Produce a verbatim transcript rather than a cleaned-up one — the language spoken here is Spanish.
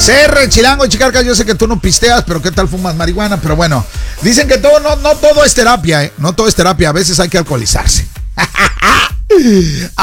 C R, Chilango, Chicarca, yo sé que tú no pisteas, pero ¿qué tal fumas marihuana? Pero bueno, dicen que todo, no, no todo es terapia, ¿eh? No todo es terapia, a veces hay que alcoholizarse.